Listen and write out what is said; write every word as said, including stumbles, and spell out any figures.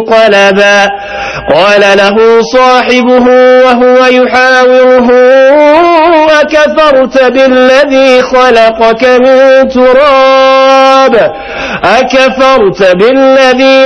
منقلبا قال له صاحبه وهو يحاوره أكفرت بالذي خلقك من تراب أكفرت بالذي